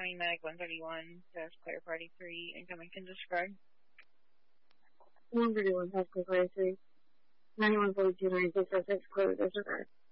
incoming Meg 131, that's clear party 3, incoming can disregard. 131, that's clear party 3. 9142, 9606, clear disregard.